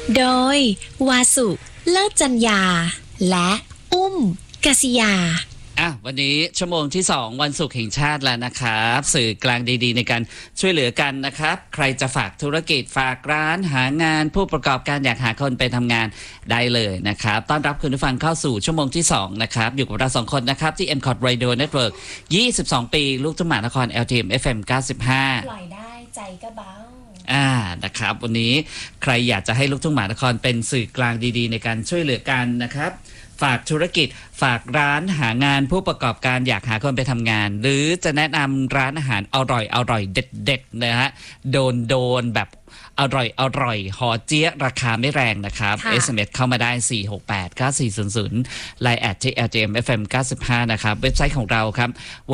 โดยวาสุเลิศจัญญาและอุ้มกษิยาวันนี้ชั่วโมงที่2วันศุกร์แห่งชาติแล้วนะครับสื่อกลางดีๆในการช่วยเหลือกันนะครับใครจะฝากธุรกิจฝากร้านหางานผู้ประกอบการอยากหาคนไปทำงานได้เลยนะครับต้อนรับคุณผู้ฟังเข้าสู่ชั่วโมงที่2นะครับอยู่กับเรา2คนนะครับที่ MCOT Radio Network 22 ปีลูกทุ่งมหานคร LTM FM 95 ปล่อยได้ใจก็เบานะครับวันนี้ใครอยากจะให้ลูกทุ่งมหานครเป็นสื่อกลางดีๆในการช่วยเหลือกันนะครับฝากธุรกิจฝากร้านหางานผู้ประกอบการอยากหาคนไปทำงานหรือจะแนะนำร้านอาหารอร่อยเด็ดๆนะฮะโดนแบบอร่อยหอเจี๊ยราคาไม่แรงนะครับ SMS เข้ามาได้ 4689400 Line แอดที่ LTM FM 95นะครับเว็บไซต์ของเราครับ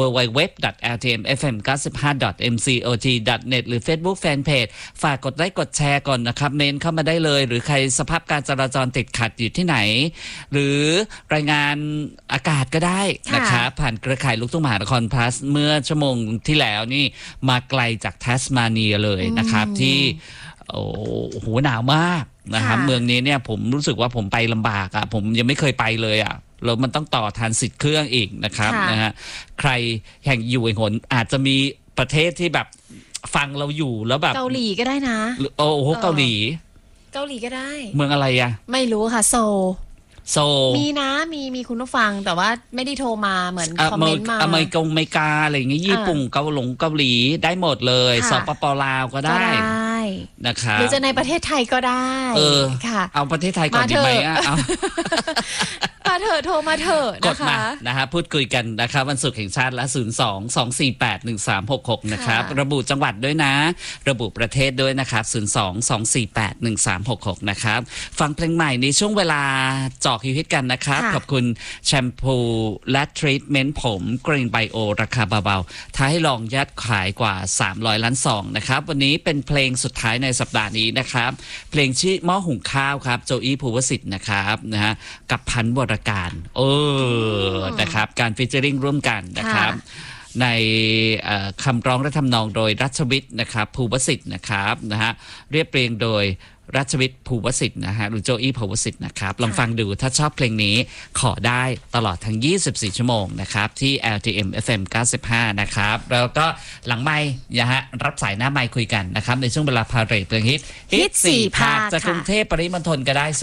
www.ltmfm95.mcot.net หรือ Facebook Fanpage ฝากกดไลค์กดแชร์ก่อนนะครับเมนเข้ามาได้เลยหรือใครสภาพการจราจรติดขัดอยู่ที่ไหนหรือรายงานอากาศก็ได้นะครับผ่านเครือข่ายลูกทุ่งมหานคร plus เมื่อชั่วโมงที่แล้วนี่มาไกลจากทัสมาเนียเลยนะครับที่โอ้โหหนาวมากนะครับเมืองนี้เนี่ยผมรู้สึกว่าผมไปลำบากผมยังไม่เคยไปเลยแล้วมันต้องต่อทานสิทธิ์เครื่องอีกนะครับนะฮะใครแห่งอยู่แห่งหนอาจจะมีประเทศที่แบบฟังเราอยู่แล้วแบบเกาหลีก็ได้นะโอ้โหเกาหลีก็ได้เมืองอะไรไม่รู้ค่ะโซมีนะมีคุณผู้ฟังแต่ว่าไม่ได้โทรมาเหมือนคอมเมนต์มาอเมริกาอะไรอย่างเงี้ยญี่ปุ่นเกาหลีได้หมดเลยสปป.ลาวก็ได้นะครับหรือจะในประเทศไทยก็ได้ค่ะเอาประเทศไทยก่อนดีไหมมาเถอะโทรมาเถอะกดมานะฮะพูดคุยกันนะครับวันศุกร์แห่งชาติละ02-248-1366นะครับระบุจังหวัดด้วยนะระบุประเทศด้วยนะครับ02-248-1366นะครับฟังเพลงใหม่ในช่วงเวลาจอกฮิตกันนะครับขอบคุณแชมพูและทรีทเมนต์ผมกรีนไบโอราคาเบาๆท้าให้ลองยอดขายกว่า300 ล้านซองนะครับวันนี้เป็นเพลงสุดท้ายในสัปดาห์นี้นะครับเพลงชื่อหม้อหุงข้าวครับโจอี้ภูวสิทธิ์นะครับนะฮะกับพันธ์วรการนะครับการฟีเจอริ่งร่วมกันนะครับในคำร้องและทำนองโดยรัชวิทย์นะครับภูวสิทธิ์นะครับนะฮะเรียบเรียงโดยรัชวิทย์ภูวสิทธิ์นะฮะหรือโจอี้ภูวสิทธิ์นะครับลองฟังดูถ้าชอบเพลงนี้ขอได้ตลอดทั้ง24ชั่วโมงนะครับที่ LTM FM 95นะครับแล้วก็หลังไมค์นะฮะรับสายหน้าไมค์คุยกันนะครับในช่วงเวลาพาเรทเพลงฮิต4 ภาคจากกรุงเทพปริมณฑลก็ได้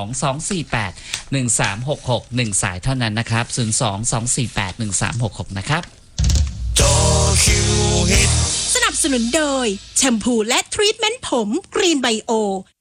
02-248-1366 1สายเท่านั้นนะครับ02-248-1366นะครับสนับสนุนโดยแชมพูและทรีทเมนต์ผมกรีนไบโอ